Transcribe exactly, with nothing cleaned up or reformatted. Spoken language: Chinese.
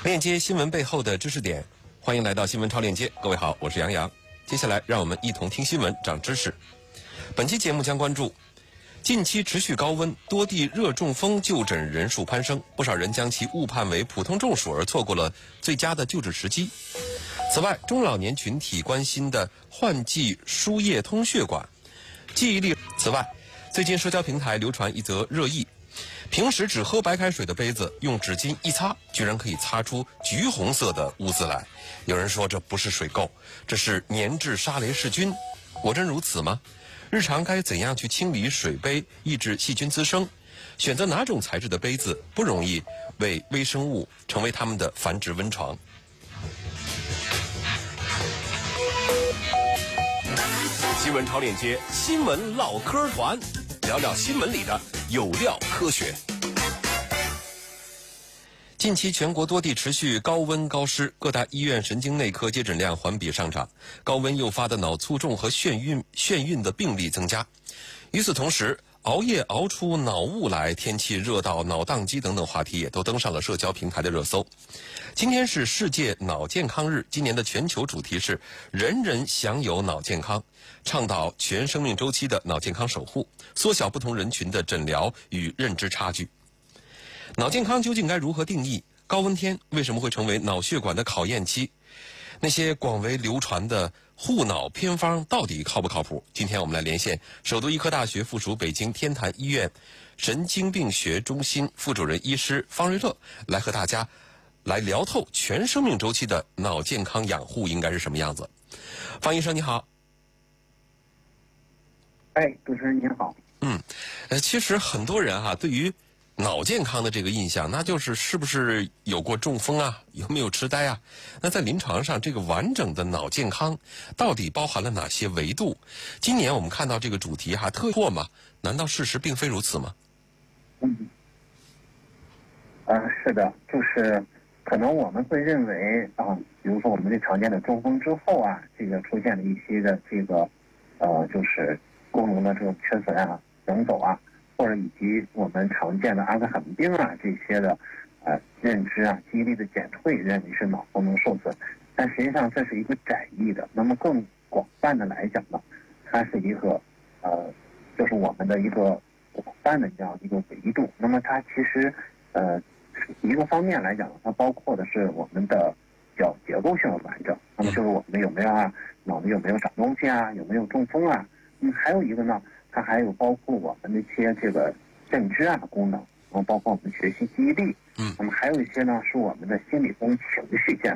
链接新闻背后的知识点，欢迎来到新闻超链接。各位好，我是杨洋。接下来让我们一同听新闻，长知识。本期节目将关注近期持续高温，多地热中风就诊人数攀升，不少人将其误判为普通中暑而错过了最佳的救治时机。此外，中老年群体关心的换季输液通血管、记忆力。此外，最近社交平台流传一则热议。平时只喝白开水的杯子，用纸巾一擦，居然可以擦出橘红色的污渍来。有人说这不是水垢，这是粘质沙雷氏菌。果真如此吗？日常该怎样去清理水杯，抑制细菌滋生？选择哪种材质的杯子不容易为微生物成为它们的繁殖温床？新闻超链接，新闻唠嗑团，聊聊新闻里的有料科学。近期全国多地持续高温高湿，各大医院神经内科接诊量环比上涨，高温诱发的脑卒中和眩晕眩晕的病例增加。与此同时，熬夜熬出脑雾来，天气热到脑宕机等等话题也都登上了社交平台的热搜。今天是世界脑健康日，今年的全球主题是人人享有脑健康，倡导全生命周期的脑健康守护，缩小不同人群的诊疗与认知差距。脑健康究竟该如何定义？高温天为什么会成为脑血管的考验期？那些广为流传的护脑偏方到底靠不靠谱？今天我们来连线首都医科大学附属北京天坛医院神经病学中心副主任医师方瑞乐，来和大家来聊透全生命周期的脑健康养护应该是什么样子。方医生你好。 哎，主持人您好。 嗯，呃，其实很多人啊，对于脑健康的这个印象，那就是是不是有过中风啊，有没有痴呆啊？那在临床上，这个完整的脑健康到底包含了哪些维度？今年我们看到这个主题哈特错吗？难道事实并非如此吗？ 嗯，呃，是的，就是可能我们会认为啊，比如说我们最常见的中风之后啊，这个出现了一些的这个呃，就是功能的这种缺损啊、整走啊。或者以及我们常见的阿兹海默病啊这些的，呃，认知啊、记忆力的减退，认为是脑功能受损，但实际上这是一个窄义的。那么更广泛的来讲呢，它是一个呃，就是我们的一个广泛的这样一个维度。那么它其实呃，一个方面来讲，它包括的是我们的叫结构性的完整。那么就是我们有没有啊，脑子有没有长东西啊，有没有中风啊？嗯，还有一个呢。它还有包括我们的一些这个认知啊功能，然后包括我们学习记忆力，嗯，那么还有一些呢是我们的心理功能、情绪健